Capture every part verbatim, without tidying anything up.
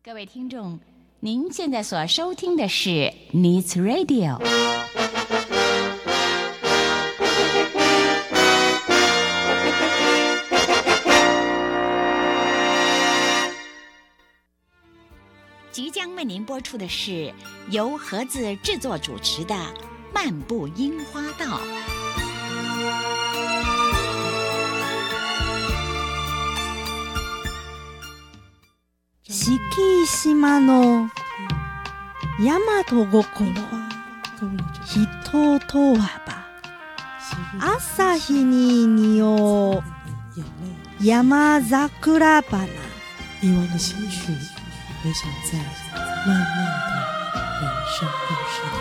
各位听众，您现在所收听的是 Needs Radio。即将为您播出的是由盒子制作主持的《漫步樱花道》。 四季島の大和心人とはば朝日に匂う山桜花。 遗忘的心曲回响在漫漫的人生路上。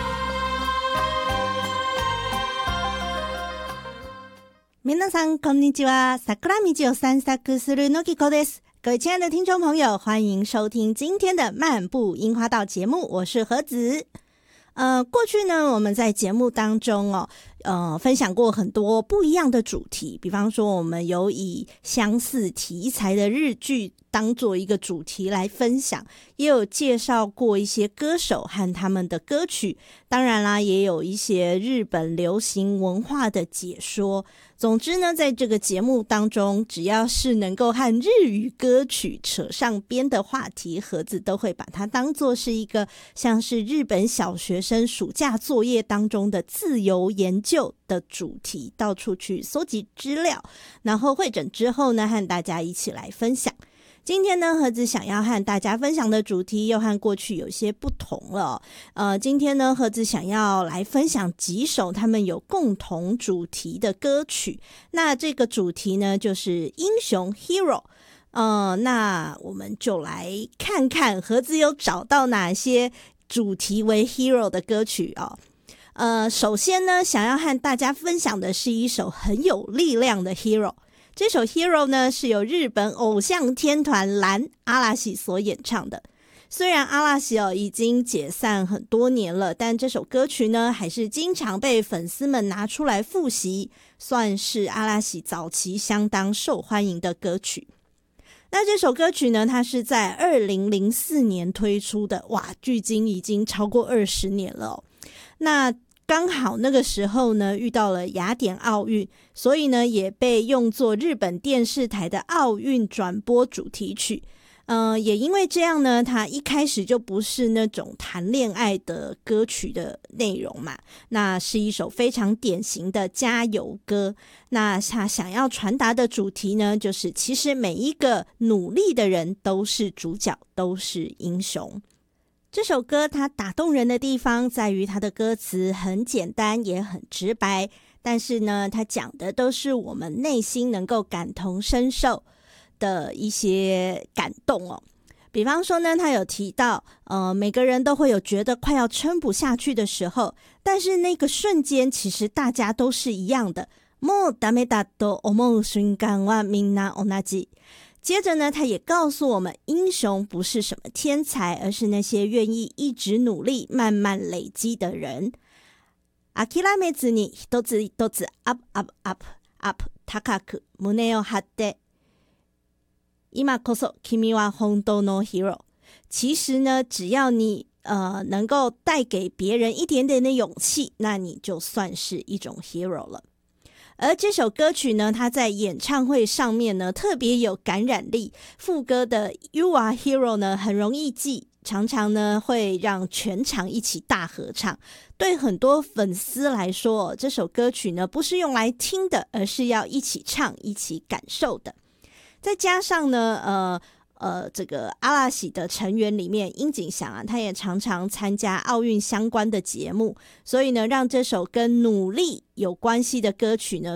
皆さんこんにちは。桜道を散策するのぎこです。各位亲爱的听众朋友，欢迎收听今天的漫步樱花道节目，我是盒子。呃，过去呢，我们在节目当中哦，呃，分享过很多不一样的主题，比方说我们有以相似题材的日剧当做一个主题来分享，也有介绍过一些歌手和他们的歌曲，当然啦，也有一些日本流行文化的解说。总之呢，在这个节目当中，只要是能够和日语歌曲扯上边的话题，盒子都会把它当作是一个像是日本小学生暑假作业当中的自由研究的主题，到处去搜集资料，然后汇整之后呢，和大家一起来分享。今天呢，盒子想要和大家分享的主题又和过去有些不同了。呃，今天呢，盒子想要来分享几首他们有共同主题的歌曲。那这个主题呢，就是英雄 hero。呃，那我们就来看看盒子有找到哪些主题为 hero 的歌曲哦。呃，首先呢，想要和大家分享的是一首很有力量的 hero。这首 Hero 呢，是由日本偶像天团蓝阿拉西所演唱的。虽然阿拉西哦已经解散很多年了，但这首歌曲呢还是经常被粉丝们拿出来复习，算是阿拉西早期相当受欢迎的歌曲。那这首歌曲呢，它是在二零零四年推出的，哇，距今已经超过二十年了哦。那刚好那个时候呢遇到了雅典奥运，所以呢也被用作日本电视台的奥运转播主题曲。呃，也因为这样呢，它一开始就不是那种谈恋爱的歌曲的内容嘛，那是一首非常典型的加油歌。那它想要传达的主题呢，就是其实每一个努力的人都是主角，都是英雄。这首歌它打动人的地方在于它的歌词很简单也很直白，但是呢它讲的都是我们内心能够感同身受的一些感动哦。比方说呢，他有提到呃，每个人都会有觉得快要撑不下去的时候，但是那个瞬间其实大家都是一样的。もうダメだと思う瞬間はみんな同じ。接着呢，他也告訴我们，英雄不是什么天才，而是那些愿意一直努力慢慢累积的人。諦めずに一つ一つアップアップアップアップ高く胸を張って今こそ君は本当の hero。 其实呢，只要你呃能够带给别人一点点的勇气，那你就算是一种 hero 了。而这首歌曲呢，它在演唱会上面呢特别有感染力，副歌的 You are hero 呢很容易记，常常呢会让全场一起大合唱。对很多粉丝来说，这首歌曲呢不是用来听的，而是要一起唱一起感受的。再加上呢呃呃，这个阿拉西的成员里面，樱井翔啊，他也常常参加奥运相关的节目，所以呢，让这首跟努力有关系的歌曲呢，